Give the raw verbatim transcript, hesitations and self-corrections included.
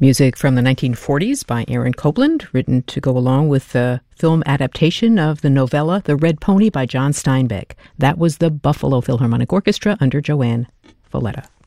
Music from the nineteen forties by Aaron Copland, written to go along with the film adaptation of the novella The Red Pony by John Steinbeck. That was the Buffalo Philharmonic Orchestra under Joanne Valletta.